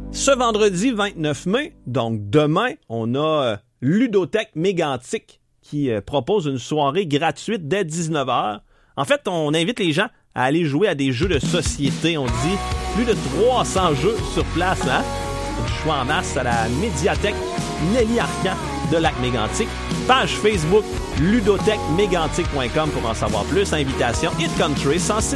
Ce vendredi 29 mai, donc demain, on a Ludothèque Mégantic qui propose une soirée gratuite dès 19h. En fait, on invite les gens à aller jouer à des jeux de société. On dit plus de 300 jeux sur place, hein? Du choix en masse à la médiathèque Nelly Arcan de Lac-Mégantic. Page Facebook ludothèquemégantic.com pour en savoir plus. Invitation Hit Country 106.1.